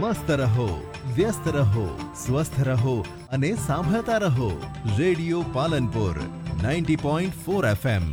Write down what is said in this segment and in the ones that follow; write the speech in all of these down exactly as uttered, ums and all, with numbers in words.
મસ્ત રહો, વ્યસ્ત રહો, સ્વસ્થ રહો અને સાંભળતા રહો radio Palanpur ninety point four FM.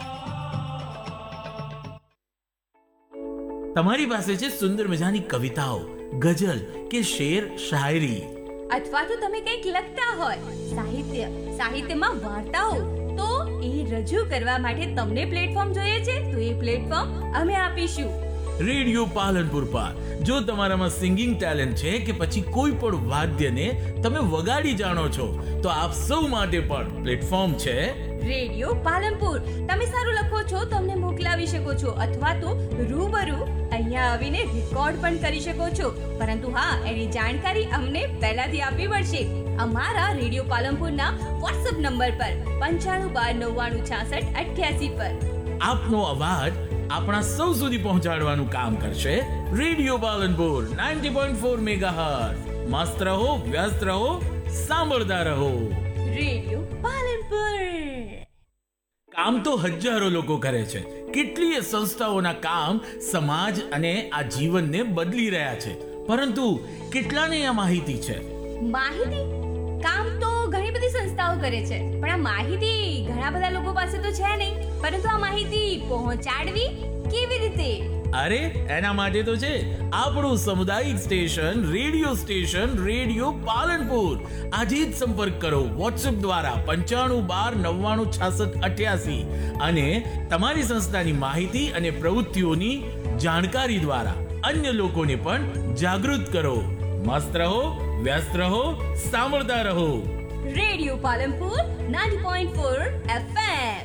તમારી પાસે છે સુંદર મજાની કવિતાઓ, ગઝલ કે શેર શાયરી, અથવા તો તમે કંઈક લખતા હોય, સાહિત્ય સાહિત્યમાં વાર્તાઓ, તો એ રજૂ કરવા માટે તમને પ્લેટફોર્મ જોઈએ છે, તો એ પ્લેટફોર્મ અમે આપીશું રેડિયો પાલનપુર પર. જો તમારામાં સિંગિંગ ટેલેન્ટ છે કે પછી કોઈ પણ વાદ્યને તમે વગાડી જાણો છો, તો આપ સૌ માટે પણ પ્લેટફોર્મ છે રેડિયો પાલનપુર. તમે સારું લખો છો તો અમને મોકલાવી શકો છો, અથવા તો રૂબરૂ અહીંયા આવીને રેકોર્ડ પણ કરી શકો છો. પરંતુ હા, એની જાણકારી અમને પહેલાથી આપવી પડશે. અમારા રેડિયો પાલનપુરના વોટ્સએપ નંબર પર પંચાણું બાર નવ્વાણું છાસઠ અઠ્યાસી પર આપનો અવાજ આપણા સૌ સુધી પહોંચાડવાનું કામ કરશે radio Palanpur ninety point four megahertz. મસ્ત રહો, વ્યસ્ત રહો, સાંભળતા રહો રેડિયો પાલનપુર. કામ તો હજારો લોકો કરે છે. કેટલીય સંસ્થાઓના કામ સમાજ અને આ જીવનને બદલી રહ્યા છે, પરંતુ કેટલાને આ માહિતી છે? માહિતી કામ તો ઘણી બધી સંસ્થાઓ કરે છે, પણ આ માહિતી ઘણા બધા લોકો પાસે તો છે નહીં. પરંતુ આ માહિતી પહોંચાડવી કેવી રીતે? અરે એના માટે તો છે આપણું સામુદાયિક station, radio station radio Palanpur. આજે જ સંપર્ક કરો વોટ્સએપ દ્વારા પંચાણું બાર નવ્વાણું છાસઠ અઠ્યાસી અને તમારી સંસ્થાની માહિતી અને પ્રવૃત્તિઓની જાણકારી દ્વારા અન્ય લોકોને પણ જાગૃત કરો. મસ્ત રહો, વ્યસ્ત રહો, સાંભળતા રહો radio Palanpur ninety point four FM.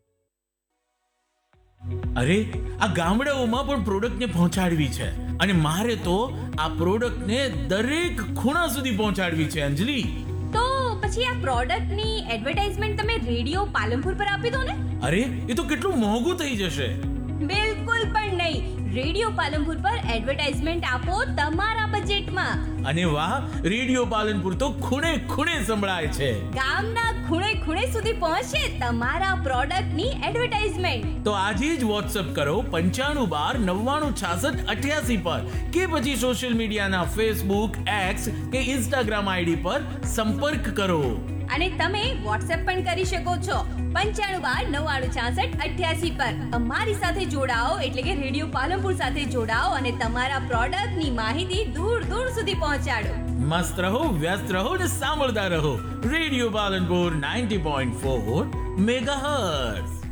અરે આ ગામડાઓમાં પણ પ્રોડક્ટને પહોંચાડવી છે, અને મારે તો આ પ્રોડક્ટને દરેક ખૂણા સુધી પહોંચાડવી છે. અંજલિ, તો પછી આ પ્રોડક્ટની એડવર્ટાઇઝમેન્ટ તમે રેડિયો પાલનપુર પર આપી દો ને. અરે એ તો કેટલું મોંઘું થઈ જશે. બિલકુલ પણ નહીં. રેડિયો પાલનપુર પર એડવર્ટાઇઝમેન્ટ આપો તમારા બજેટમાં. અને વાહ, રેડિયો પાલનપુર તો ખૂણે ખૂણે સંભળાય છે. ગામના ખૂણે ખૂણે સુધી પહોંચે તમારા પ્રોડક્ટની એડવર્ટાઇઝમેન્ટ. તો આજે જ વોટ્સએપ કરો પંચાણું બાર નવ્વાણું છાસઠ અઠ્યાસી પર, કે પછી સોશિયલ મીડિયાના ફેસબુક, એક્સ કે ઇન્સ્ટાગ્રામ આઈડી પર સંપર્ક કરો. અને તમે વોટ્સએપ પણ કરી શકો છો પંચાણું બાર નવ્વાણું છાસઠ અઠ્યાસી પર. અમારી સાથે જોડાઓ, એટલે કે રેડિયો પાલનપુર સાથે જોડાઓ અને તમારા પ્રોડક્ટની માહિતી દૂર દૂર સુધી પહોંચાડો. મસ્ત રહો, વ્યસ્ત રહો અને સાંભળતા રહો radio Palanpur ninety point four megahertz.